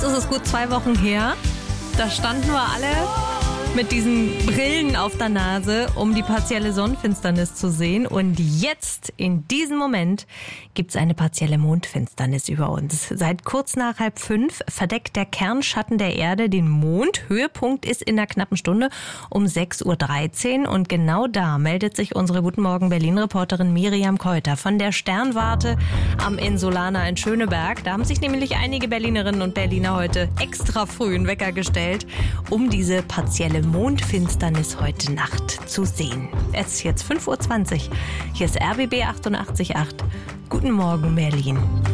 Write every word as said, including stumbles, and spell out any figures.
Jetzt ist es gut zwei Wochen her. Da standen wir alle mit diesen Brillen auf der Nase, um die partielle Sonnenfinsternis zu sehen. Und jetzt, in diesem Moment, gibt es eine partielle Mondfinsternis über uns. Seit kurz nach halb fünf verdeckt der Kernschatten der Erde den Mond. Höhepunkt ist in einer knappen Stunde um sechs Uhr dreizehn. Und genau da meldet sich unsere Guten Morgen Berlin-Reporterin Miriam Keuter von der Sternwarte am Insulaner in Schöneberg. Da haben sich nämlich einige Berlinerinnen und Berliner heute extra früh einen Wecker gestellt, um diese partielle Mondfinsternis heute Nacht zu sehen. Es ist jetzt fünf Uhr zwanzig. Hier ist R B B achtundachtzig Komma acht. Guten Morgen, Berlin.